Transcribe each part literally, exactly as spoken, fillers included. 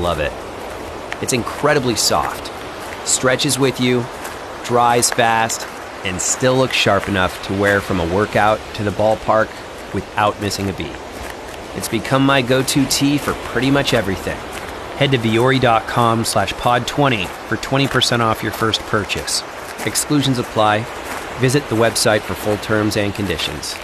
love it. It's incredibly soft, stretches with you, dries fast, and still looks sharp enough to wear from a workout to the ballpark without missing a beat. It's become my go-to tee for pretty much everything. Head to Vuori.com slash pod 20 for twenty percent off your first purchase. Exclusions apply. Visit the website for full terms and conditions.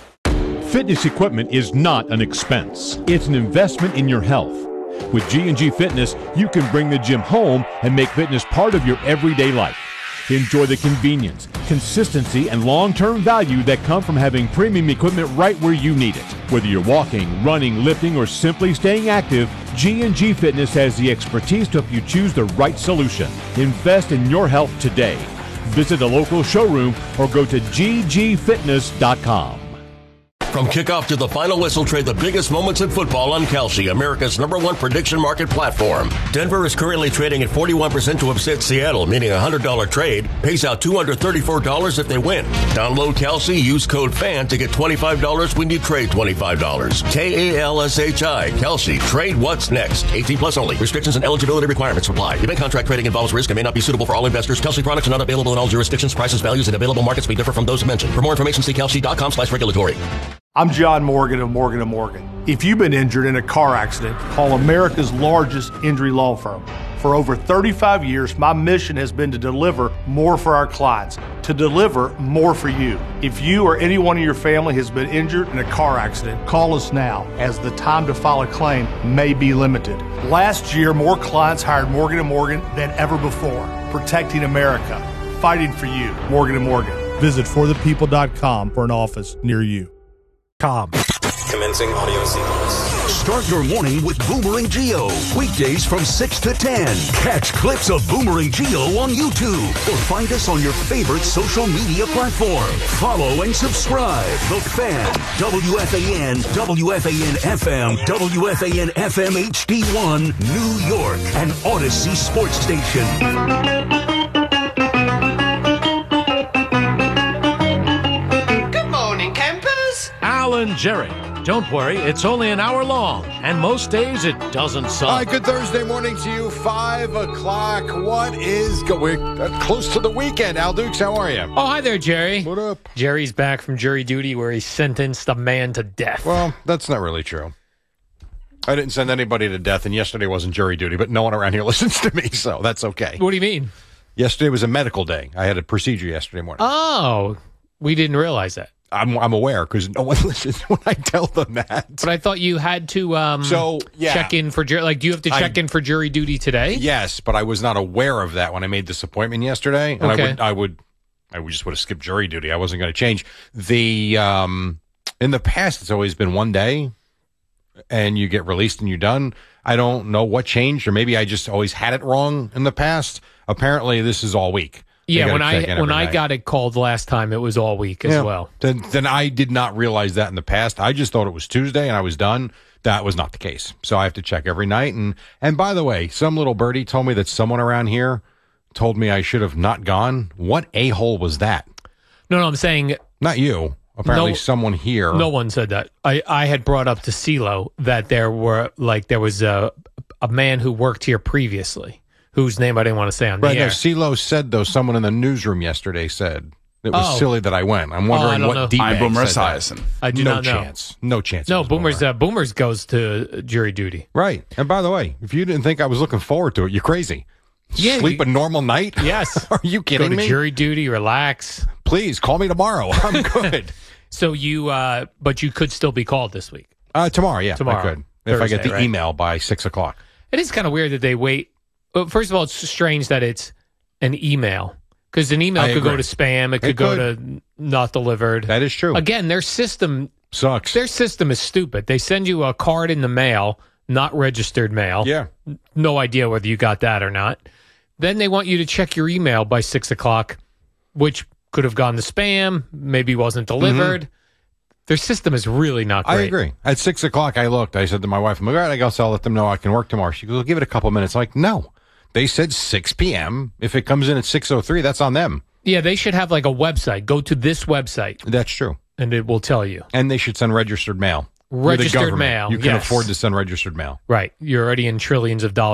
Fitness equipment is not an expense. It's an investment in your health. With G and G Fitness, you can bring the gym home and make fitness part of your everyday life. Enjoy the convenience, consistency, and long-term value that come from having premium equipment right where you need it. Whether you're walking, running, lifting, or simply staying active, G and G Fitness has the expertise to help you choose the right solution. Invest in your health today. Visit a local showroom or go to G G fitness dot com. From kickoff to the final whistle, trade the biggest moments in football on Kalshi, America's number one prediction market platform. Denver is currently trading at forty-one percent to upset Seattle, meaning a one hundred dollars trade pays out two hundred thirty-four dollars if they win. Download Kalshi, use code FAN to get twenty-five dollars when you trade twenty-five dollars. K A L S H I, Kalshi. Trade what's next. eighteen plus only. Restrictions and eligibility requirements apply. Event contract trading involves risk and may not be suitable for all investors. Kalshi products are not available in all jurisdictions. Prices, values, and available markets may differ from those mentioned. For more information, see Kalshi.com slash regulatory. I'm John Morgan of Morgan and Morgan. If you've been injured in a car accident, call America's largest injury law firm. For over thirty-five years, my mission has been to deliver more for our clients, to deliver more for you. If you or anyone in your family has been injured in a car accident, call us now, as the time to file a claim may be limited. Last year, more clients hired Morgan and Morgan than ever before, protecting America, fighting for you. Morgan and Morgan. Visit for the people dot com for an office near you. Com. Commencing audio sequence. Start your morning with Boomerang Geo. Weekdays from six to ten. Catch clips of Boomerang Geo on YouTube or find us on your favorite social media platform. Follow and subscribe. The Fan, W F A N, W F A N F M, W F A N F M H D one, New York, and Odyssey Sports Station. Alan Jerry. Don't worry, it's only an hour long, and most days it doesn't suck. All right, good Thursday morning to you. Five o'clock. What is going? Uh, close to the weekend. Al Dukes, how are you? Oh, hi there, Jerry. What up? Jerry's back from jury duty where he sentenced a man to death. Well, that's not really true. I didn't send anybody to death, and yesterday wasn't jury duty, but no one around here listens to me, so that's okay. What do you mean? Yesterday was a medical day. I had a procedure yesterday morning. Oh, we didn't realize that. I'm I'm aware because no one listens when I tell them that. But I thought you had to um, so, yeah. check in for jury. Like, do you have to check I, in for jury duty today? Yes, but I was not aware of that when I made this appointment yesterday. And okay. I would I would I would just would have skipped jury duty. I wasn't going to change the. Um, in the past, it's always been one day, and you get released and you're done. I don't know what changed, or maybe I just always had it wrong in the past. Apparently, this is all week. Yeah, when I when I got it called last time, it was all week as yeah. well. Then, then I did not realize that in the past. I just thought it was Tuesday and I was done. That was not the case. So I have to check every night. And and by the way, some little birdie told me that someone around here told me I should have not gone. What a-hole was that? No, no, I'm saying... Not you. Apparently no, someone here... No one said that. I, I had brought up to CeeLo that there were, like, there was a, a man who worked here previously, whose name I didn't want to say on the right, air. No, CeeLo said, though, someone in the newsroom yesterday said it was oh. silly that I went. I'm wondering oh, what D-bag I'm Boomer said Esiason. I do no not know. chance. No chance. No, Boomers Boomer. uh, Boomers goes to jury duty. Right. And by the way, if you didn't think I was looking forward to it, you're crazy. Yeah, Sleep you, a normal night? Yes. Are you kidding Go to me? jury duty, relax. Please, call me tomorrow. I'm good. So you, uh, but you could still be called this week. Uh, tomorrow, yeah. Tomorrow. I could. If Thursday, I get the right? email by six o'clock. It is kind of weird that they wait. Well, first of all, it's strange that it's an email. Because an email I could agree. go to spam. It could It go could. to not delivered. That is true. Again, their system sucks. Their system is stupid. They send you a card in the mail, not registered mail. Yeah. No idea whether you got that or not. Then they want you to check your email by six o'clock, which could have gone to spam, maybe wasn't delivered. Mm-hmm. Their system is really not great. I agree. At six o'clock, I looked. I said to my wife, I'm like, all right, I guess I'll let them know I can work tomorrow. She goes, well, give it a couple minutes. I'm like, no. They said six p.m. If it comes in at six oh three, that's on them. Yeah, they should have like a website. Go to this website. That's true. And it will tell you. And they should send registered mail. Registered mail. You can yes. afford to send registered mail. Right. You're already in trillions of dollars.